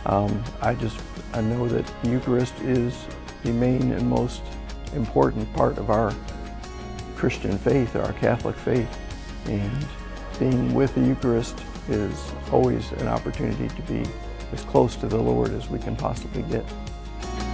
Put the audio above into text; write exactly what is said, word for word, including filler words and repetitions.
Um, I just I know that the Eucharist is the main and most important part of our Christian faith, our Catholic faith, and being with the Eucharist is always an opportunity to be as close to the Lord as we can possibly get.